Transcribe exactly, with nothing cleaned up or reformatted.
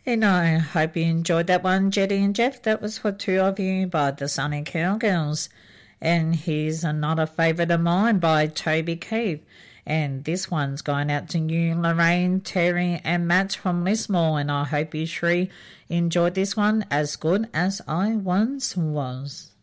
And I hope you enjoyed that one, Jetty and Jeff. That was for two of you by the Sunny Cowgirls. And here's another favourite of mine by Toby Keith. And this one's going out to you, Lorraine, Terry and Matt from Lismore. And I hope you three enjoyed this one as good as I once was.